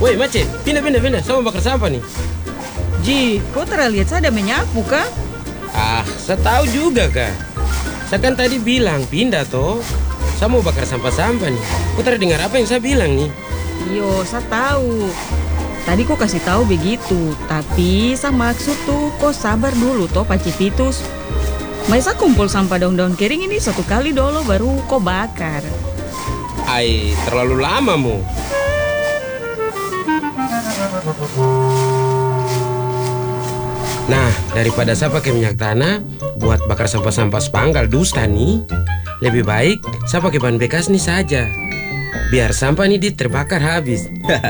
Woi, Mace, pindah. Saya mau bakar sampah nih. Ji, kau terlihat saya ada menyapu kah? Saya tahu juga, Kak. Saya kan tadi bilang pindah toh. Saya mau bakar sampah-sampah nih. Kau terdengar apa yang saya bilang nih? Yo, saya tahu. Tadi kau kasih tahu begitu, tapi saya maksud tuh kau sabar dulu toh Pak Cipitus. Masa kumpul sampah daun-daun kering ini satu kali dulu baru kau bakar. Terlalu lama mu. Nah, daripada saya pakai minyak tanah buat bakar sampah-sampah sepanggal dusta nih, lebih baik saya pakai bahan bekas nih saja. Biar sampah nih terbakar habis.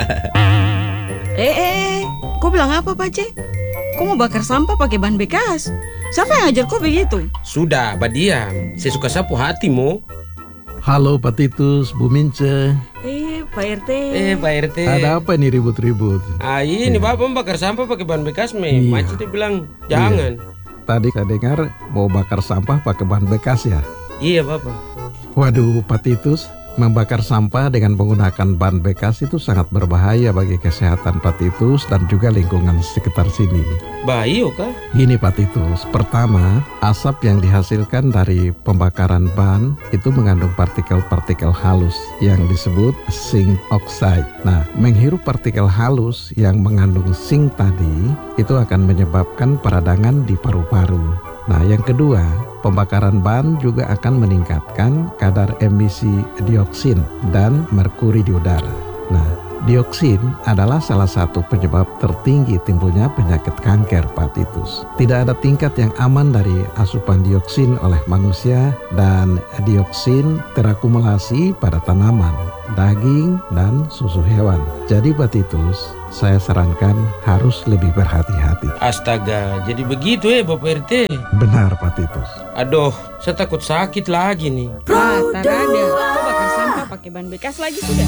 Kau bilang apa Pak C? Kau mau bakar sampah pakai bahan bekas? Siapa yang ajar kau begitu? Sudah, diam. Saya suka sapu hatimu. Halo Pak Titus, Bu Mince. Pak RT. Pak RT. Ada apa nih ribut-ribut? Ini Bapak bakar sampah pakai bahan bekas, Iya. Maci tuh bilang, jangan. Tadi saya dengar mau bakar sampah pakai bahan bekas ya? Iya, Bapak. Waduh, Pak Titus, membakar sampah dengan menggunakan bahan bekas itu sangat berbahaya bagi kesehatan Pak Titus dan juga lingkungan sekitar sini. Bahaya kah? Gini Pak Titus, pertama, asap yang dihasilkan dari pembakaran ban itu mengandung partikel-partikel halus yang disebut zinc oxide. Nah, menghirup partikel halus yang mengandung zinc tadi itu akan menyebabkan peradangan di paru-paru. Nah, yang kedua, pembakaran ban juga akan meningkatkan kadar emisi dioksin dan merkuri di udara. Nah, dioksin adalah salah satu penyebab tertinggi timbulnya penyakit kanker, Pak Titus. Tidak ada tingkat yang aman dari asupan dioksin oleh manusia dan dioksin terakumulasi pada tanaman, daging, dan susu hewan. Jadi Pak Titus, saya sarankan harus lebih berhati-hati. Astaga, jadi begitu Bapak RT? Benar Pak Titus. Aduh, saya takut sakit lagi nih. Tarada, kau bakar sampah pakai bahan bekas lagi sudah.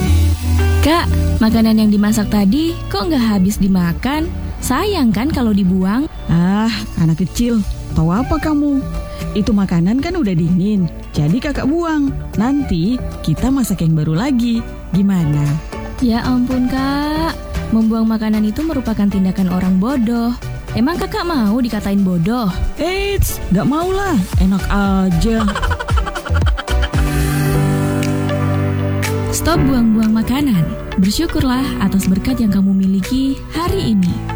Kak, makanan yang dimasak tadi kok nggak habis dimakan? Sayang kan kalau dibuang? Anak kecil, tahu apa kamu? Itu makanan kan udah dingin, jadi kakak buang. Nanti kita masak yang baru lagi. Gimana? Ya ampun Kak, membuang makanan itu merupakan tindakan orang bodoh. Emang kakak mau dikatain bodoh? Eits, gak maulah, enak aja. Stop buang-buang makanan. Bersyukurlah atas berkat yang kamu miliki hari ini.